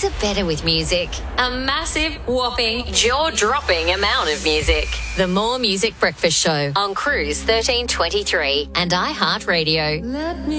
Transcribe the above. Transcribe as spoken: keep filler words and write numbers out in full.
Things are better with music. A massive, whopping, jaw-dropping amount of music. The More Music Breakfast Show on Cruise thirteen twenty-three and iHeartRadio. Let me